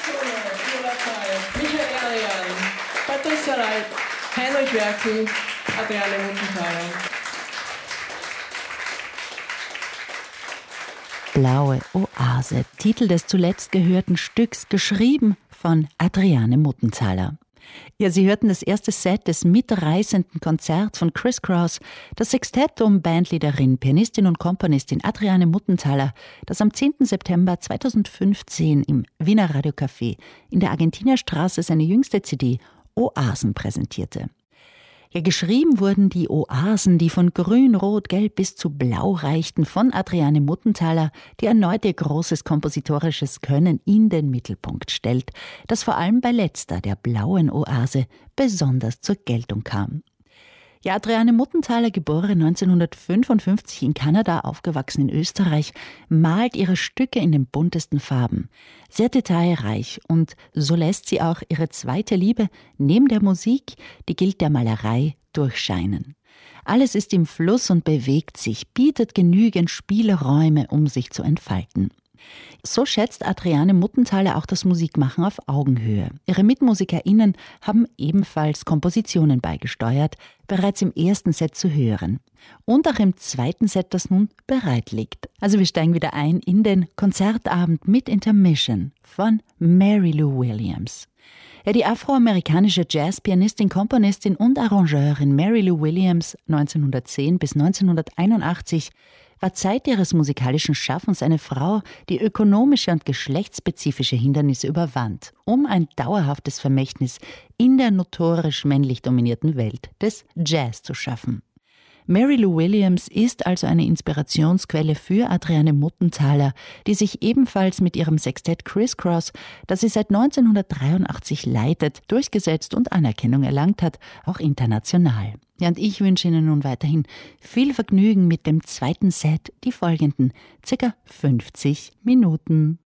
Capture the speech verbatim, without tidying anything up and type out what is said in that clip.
Michael Arian, Patricia Reit, Heinrich Werkel, Adriane Muttenthaler. Blaue Oase, Titel des zuletzt gehörten Stücks, geschrieben von Adriane Muttenthaler. Ja, Sie hörten das erste Set des mitreißenden Konzerts von Criss Cross, das Sextett um Bandleaderin, Pianistin und Komponistin Adriane Muttenthaler, das am zehnten September zweitausendfünfzehn im Wiener Radiocafé in der Argentinierstraße seine jüngste C D Oasen präsentierte. Ja, geschrieben wurden die Oasen, die von grün, rot, gelb bis zu blau reichten, von Adriane Muttenthaler, die erneut ihr großes kompositorisches Können in den Mittelpunkt stellt, das vor allem bei letzter, der blauen Oase, besonders zur Geltung kam. Ja, Adriane Muttenthaler, geboren neunzehnhundertfünfundfünfzig in Kanada, aufgewachsen in Österreich, malt ihre Stücke in den buntesten Farben. Sehr detailreich, und so lässt sie auch ihre zweite Liebe neben der Musik, die gilt der Malerei, durchscheinen. Alles ist im Fluss und bewegt sich, bietet genügend Spielräume, um sich zu entfalten. So schätzt Adriane Muttenthaler auch das Musikmachen auf Augenhöhe. Ihre MitmusikerInnen haben ebenfalls Kompositionen beigesteuert, bereits im ersten Set zu hören. Und auch im zweiten Set, das nun bereit liegt. Also wir steigen wieder ein in den Konzertabend mit Intermission von Mary Lou Williams. Ja, die afroamerikanische Jazzpianistin, Komponistin und Arrangeurin Mary Lou Williams, neunzehnhundertzehn bis neunzehnhunderteinundachtzig, war Zeit ihres musikalischen Schaffens eine Frau, die ökonomische und geschlechtsspezifische Hindernisse überwand, um ein dauerhaftes Vermächtnis in der notorisch männlich dominierten Welt des Jazz zu schaffen. Mary Lou Williams ist also eine Inspirationsquelle für Adriane Muttenthaler, die sich ebenfalls mit ihrem Sextett Criss Cross, das sie seit neunzehnhundertdreiundachtzig leitet, durchgesetzt und Anerkennung erlangt hat, auch international. Ja, und ich wünsche Ihnen nun weiterhin viel Vergnügen mit dem zweiten Set, die folgenden circa fünfzig Minuten.